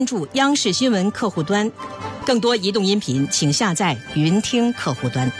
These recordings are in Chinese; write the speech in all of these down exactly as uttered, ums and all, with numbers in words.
注央视新闻客户端，更多移动音频请下载云听客户端。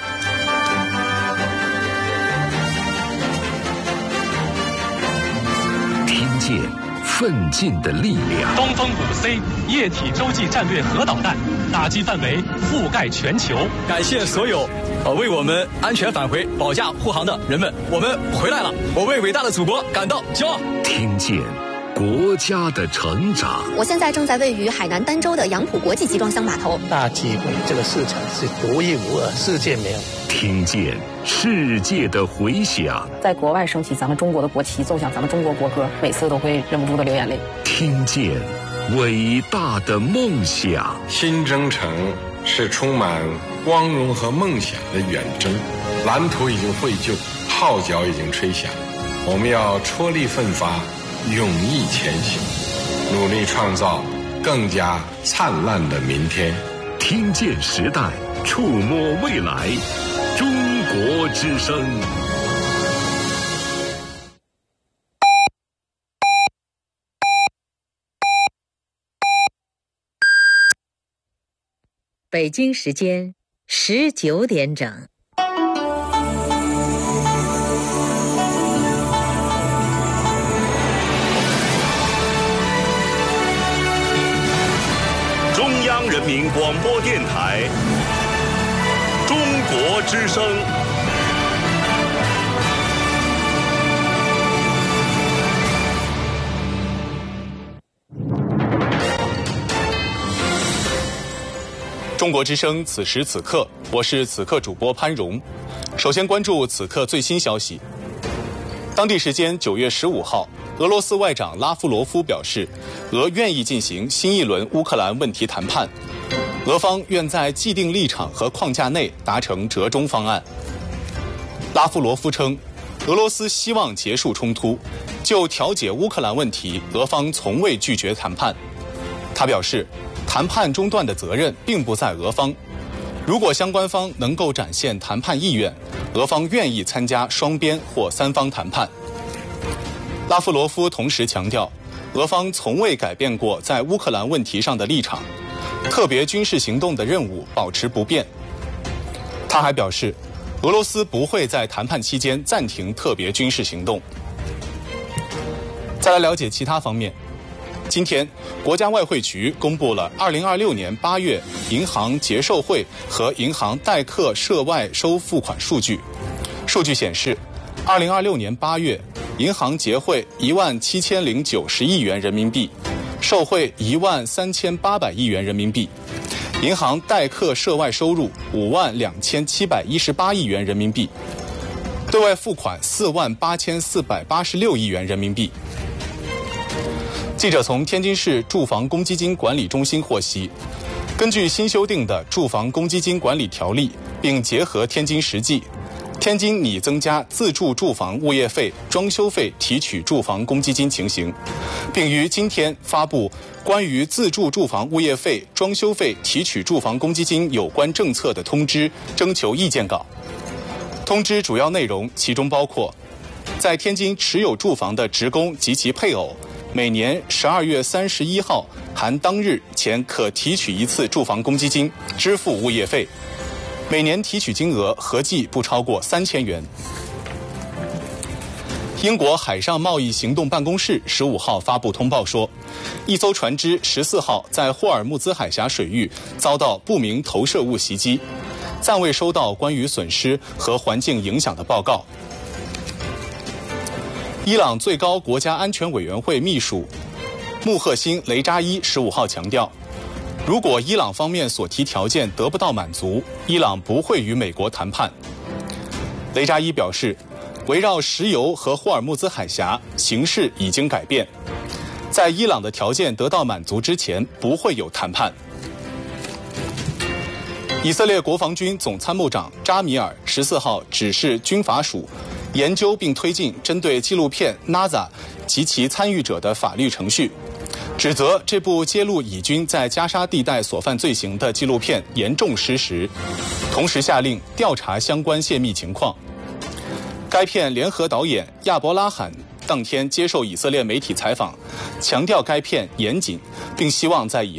听见奋进的力量。 东风五 C 液体洲际战略核导弹打击范围覆盖全球。 感谢所有呃为我们安全返回保驾护航的人们，我们回来了，我为伟大的祖国感到骄傲。 听见国家的成长。 我现在正在位于海南儋州的杨浦国际集装箱码头。 大机会，这个市场是独一无二，世界没有。 听见世界的回响。 在国外升起咱们中国的国旗，奏响咱们中国国歌，每次都会忍不住的流眼泪。 听见伟大的梦想。 新征程是充满光荣和梦想的远征，蓝图已经绘就，号角已经吹响，我们要踔厉奋发，勇毅前行，努力创造更加灿烂的明天。 听见时代，触摸未来，中国之声。 北京时间十九点整。 中央人民广播电台中国之声。 中国之声，此时此刻，我是此刻主播潘荣。首先关注此刻最新消息。当地时间九月十五号，俄罗斯外长拉夫罗夫表示，俄愿意进行新一轮乌克兰问题谈判，俄方愿在既定立场和框架内达成折中方案。拉夫罗夫称，俄罗斯希望结束冲突，就调解乌克兰问题，俄方从未拒绝谈判。他表示，谈判中断的责任并不在俄方，如果相关方能够展现谈判意愿，俄方愿意参加双边或三方谈判。拉夫罗夫同时强调，俄方从未改变过在乌克兰问题上的立场，特别军事行动的任务保持不变。他还表示，俄罗斯不会在谈判期间暂停特别军事行动。再来了解其他方面。今天，国家外汇局公布了二零二六年八月银行结售汇和银行代客涉外收付款数据。数据显示，二零二六年八月，银行结汇一万七千零九十亿元人民币，受汇一万三千八百亿元人民币，银行代客涉外收入五万两千七百一十八亿元人民币，对外付款四万八千四百八十六亿元人民币。记者从天津市住房公积金管理中心获悉，根据新修订的住房公积金管理条例，并结合天津实际，天津拟增加自住住房物业费、装修费提取住房公积金情形，并于今天发布关于自住住房物业费、装修费提取住房公积金有关政策的通知征求意见稿。通知主要内容其中包括，在天津持有住房的职工及其配偶，每年十二月三十一号含当日前可提取一次住房公积金，支付物业费，每年提取金额合计不超过三千元。英国海上贸易行动办公室十五号发布通报说，一艘船只十四号在霍尔木兹海峡水域遭到不明投射物袭击，暂未收到关于损失和环境影响的报告。伊朗最高国家安全委员会秘书穆赫辛·雷扎伊十五号强调，如果伊朗方面所提条件得不到满足，伊朗不会与美国谈判。雷扎伊表示，围绕石油和霍尔木兹海峡，形势已经改变，在伊朗的条件得到满足之前，不会有谈判。以色列国防军总参谋长扎米尔十四号指示军法署研究并推进针对纪录片《纳扎》及其参与者的法律程序，指责这部揭露以军在加沙地带所犯罪行的纪录片严重失实，同时下令调查相关泄密情况。该片联合导演亚伯拉罕当天接受以色列媒体采访，强调该片严谨，并希望在以